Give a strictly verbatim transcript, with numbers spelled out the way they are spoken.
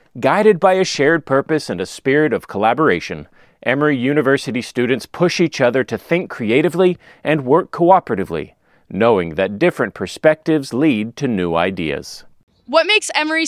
Guided by a shared purpose and a spirit of collaboration, Emory University students push each other to think creatively and work cooperatively, knowing that different perspectives lead to new ideas. What makes Emory